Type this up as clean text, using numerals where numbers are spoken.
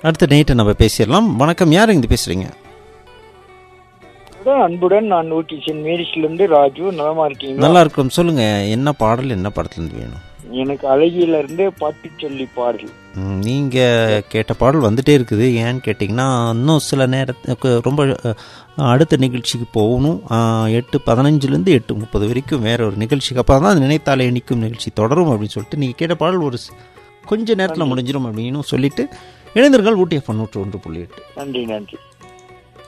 அடுத்த நைட்டு நம்ம பேசிடலாம். வணக்கம், யார் இருந்து பேசுறீங்க? அன்புடன் நான் ஊட்டி சென்ட் மேரிஸ்லேருந்து ராஜு. நலமா இருக்கீங்க? நல்லா இருக்கும். சொல்லுங்க, என்ன பாடல் என்ன படத்துலேருந்து வேணும்? எனக்கு அழகியில இருந்து பாட்டு சொல்லி பாடல். நீங்கள் கேட்ட பாடல் வந்துட்டே இருக்குது. ஏன்னு கேட்டிங்கன்னா இன்னும் சில நேரத்துக்கு ரொம்ப அடுத்த நிகழ்ச்சிக்கு போகணும். 8:15 8:30 வரைக்கும் வேற ஒரு நிகழ்ச்சிக்கு அப்போ தான் நினைத்தாலே இனிக்கும் நிகழ்ச்சி தொடரும் அப்படின்னு சொல்லிட்டு நீங்கள் கேட்ட பாடல் ஒரு கொஞ்ச நேரத்தில் முடிஞ்சிடும் அப்படின்னு சொல்லிட்டு இளைஞர்கள் ஊட்டி FM 101.8. நன்றி.